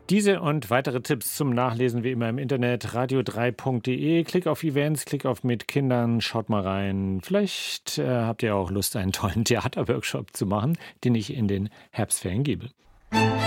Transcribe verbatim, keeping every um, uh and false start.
Diese und weitere Tipps zum Nachlesen wie immer im Internet radio drei punkt de. Klick auf Events, klick auf Mit Kindern, schaut mal rein. Vielleicht äh, habt ihr auch Lust, einen tollen Theaterworkshop zu machen, den ich in den Herbstferien gebe.